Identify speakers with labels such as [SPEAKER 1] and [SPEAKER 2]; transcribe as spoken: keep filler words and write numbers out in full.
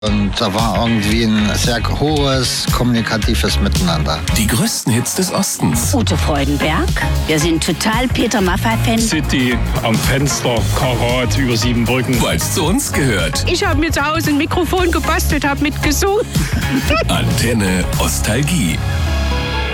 [SPEAKER 1] Und da war irgendwie ein sehr hohes kommunikatives Miteinander.
[SPEAKER 2] Die größten Hits des Ostens.
[SPEAKER 3] Ute Freudenberg. Wir sind total Peter Maffay-Fans.
[SPEAKER 4] City am Fenster, Karat über Siebenbrücken.
[SPEAKER 2] Weil es zu uns gehört.
[SPEAKER 5] Ich habe mir zu Hause ein Mikrofon gebastelt, habe mitgesungen.
[SPEAKER 2] Antenne Ostalgie.